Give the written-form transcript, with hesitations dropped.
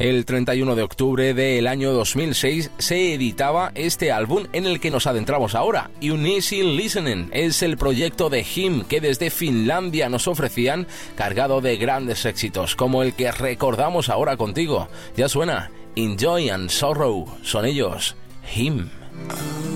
El 31 de octubre del año 2006 se editaba este álbum en el que nos adentramos ahora. Easy Listening es el proyecto de Him que desde Finlandia nos ofrecían, cargado de grandes éxitos como el que recordamos ahora contigo. Ya suena Enjoy and Sorrow, son ellos, Him.